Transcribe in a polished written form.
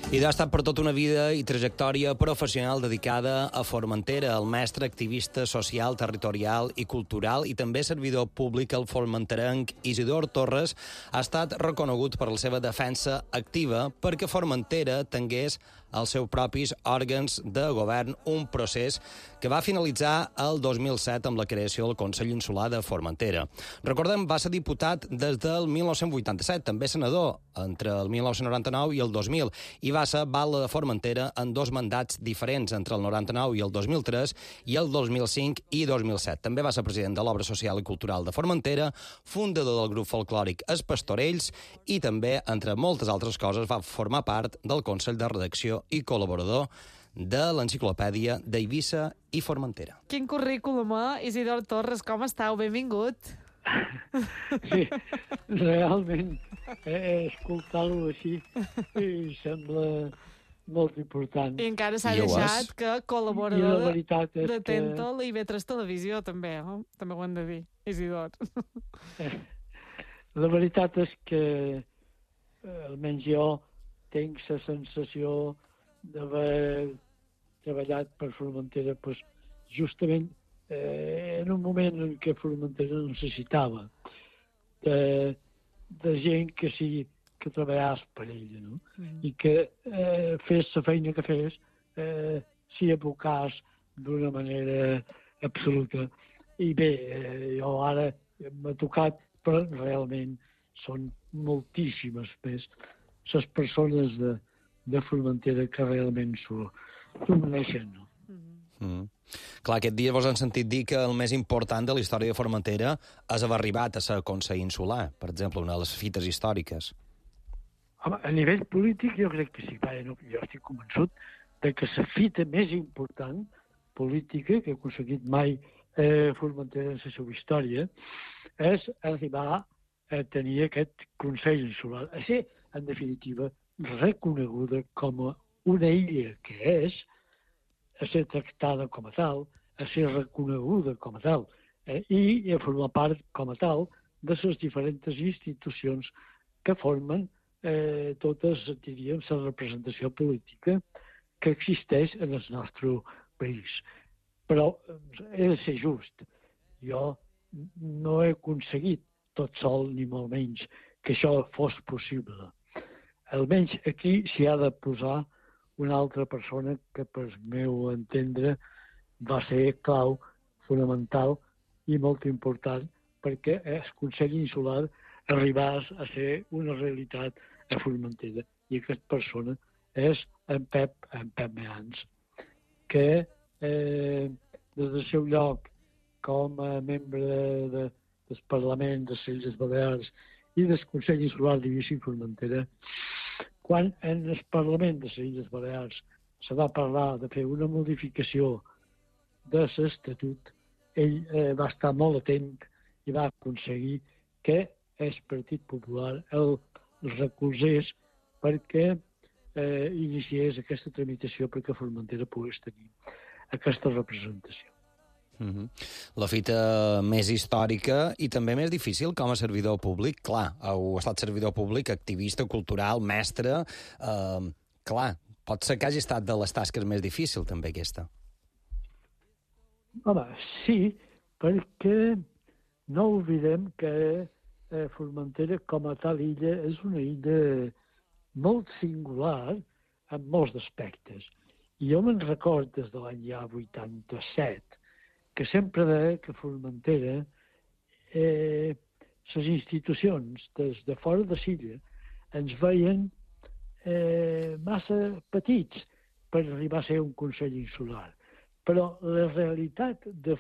I ha estat per tota una vida i trajectòria professional dedicada a Formentera, el mestre activista social, territorial i cultural i també servidor públic, el formenterenc Isidor Torres, ha estat reconegut per la seva defensa activa perquè Formentera tingués els seus propis òrgans de govern, un procés que va finalitzar el 2007 amb la creació del Consell Insular de Formentera. Recordem, va ser diputat des del 1987, també senador entre el 1999 i el 2000, i va ser batlle de Formentera en dos mandats diferents, entre el 99 i el 2003 i el 2005 i 2007. També va ser president de l'Obra Social i Cultural de Formentera, fundador del grup folclòric Els Pastorells i també, entre moltes altres coses, va formar part del Consell de Redacció i col·laborador de l'Enciclopèdia d'Eivissa i Formentera. Quin currículum, Isidor Torres, com estàu? Benvingut. Sí, realment, escoltar-lo així sembla molt important. I encara s'ha deixat que col·laborador de Tentol i B3 Televisió, també, també ho hem de dir, Isidor. La veritat és que, almenys jo, tinc la sensació d'haver treballat per Formentera justament en un moment en què Formentera necessitava de gent que treballés per ella, no? I que fes la feina que fes s'hi abocàs d'una manera absoluta. I bé, jo ara m'ha tocat, però realment són moltíssimes més les persones de Formentera que realment s'ho mereixen, no? Clar, aquest dia vos han sentit dir que el més important de la història de Formentera és haver arribat a ser Consell Insular, per exemple, una de les fites històriques. Home, a nivell polític jo crec que sí. Jo estic convençut de que la fita més important política que ha aconseguit mai Formentera en la seva història és arribar a tenir aquest Consell Insular, a ser, en definitiva, reconeguda com una illa que és, a ser tractada com a tal, a ser reconeguda com a tal, i a formar part com a tal de les diferents institucions que formen totes, diríem, la representació política que existeix en el nostre país. Però he de ser just. Jo no he aconseguit tot sol, ni molt menys, que això fos possible. Almenys aquí s'hi ha de posar una altra persona que, per meu entendre, va ser clau, fonamental i molt important perquè el Consell Insular arribés a ser una realitat a Formentera. I aquesta persona és en Pep Means, que des del seu lloc com a membre del Parlament de les Illes Balears i del Consell Insular d'Eivissa i Formentera, quan en el Parlament de les Illes Balears se va parlar de fer una modificació de l'Estatut, ell va estar molt atent i va aconseguir que el Partit Popular el recolzés perquè iniciés aquesta tramitació perquè Formentera pogués tenir aquesta representació. La fita més històrica i també més difícil com a servidor públic. Clar, heu estat servidor públic, activista, cultural, mestre. Clar, pot ser que hagi estat de les tasques més difícils, també, aquesta. Home, sí, perquè no oblidem que Formentera com a tal illa és una illa molt singular en molts aspectes. I jo me'n record des de l'any ja 87 que sempre deia que Formentera, les institucions des de fora de l'illa ens veien massa petits per arribar a ser un Consell Insular. Però la realitat de